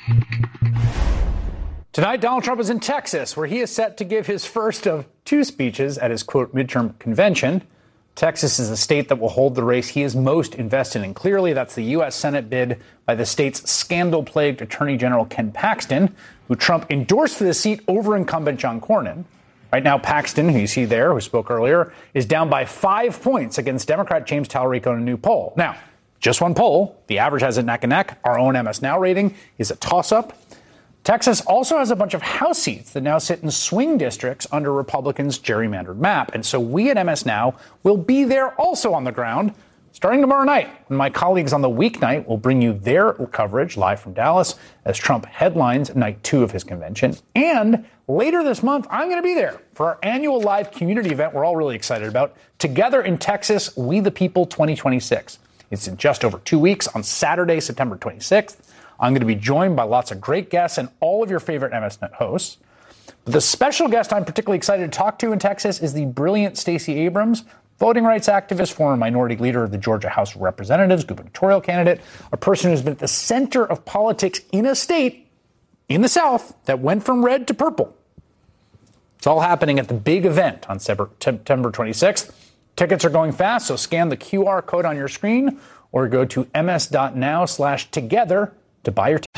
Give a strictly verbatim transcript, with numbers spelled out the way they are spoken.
Tonight, Donald Trump is in Texas, where he is set to give his first of two speeches at his, quote, midterm convention. Texas is the state that will hold the race he is most invested in. Clearly, that's the U S Senate bid by the state's scandal-plagued Attorney General Ken Paxton, who Trump endorsed for the seat over incumbent John Cornyn. Right now, Paxton, who you see there, who spoke earlier, is down by five points against Democrat James Talarico in a new poll. Now, just one poll. The average has it neck and neck. Our own M S Now rating is a toss-up. Texas also has a bunch of House seats that now sit in swing districts under Republicans' gerrymandered map. And so we at M S Now will be there also on the ground starting tomorrow night, when my colleagues on the weeknight will bring you their coverage live from Dallas as Trump headlines night two of his convention. And later this month, I'm going to be there for our annual live community event we're all really excited about, Together in Texas, We the People twenty twenty-six. It's in just over two weeks on Saturday, September twenty-sixth. I'm going to be joined by lots of great guests and all of your favorite M S Net hosts. But the special guest I'm particularly excited to talk to in Texas is the brilliant Stacey Abrams, voting rights activist, former minority leader of the Georgia House of Representatives, gubernatorial candidate, a person who's been at the center of politics in a state in the South that went from red to purple. It's all happening at the big event on September twenty-sixth. Tickets are going fast, so scan the Q R code on your screen or go to ms.now slash together to buy your tickets.